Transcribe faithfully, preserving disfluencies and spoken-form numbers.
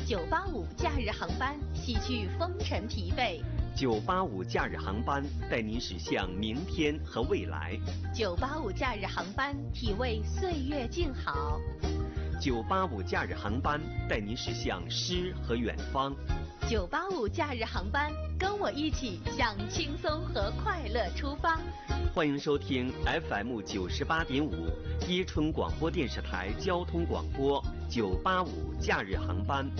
九八五假日航班洗去风尘疲惫。 九八五假日航班带您驶向明天和未来。 九八五假日航班体味岁月静好。 九八五假日航班带您驶向诗和远方。 九八五假日航班，跟我一起向轻松和快乐出发。 欢迎收听 F M 九十八点五伊春广播电视台交通广播九八五假日航班。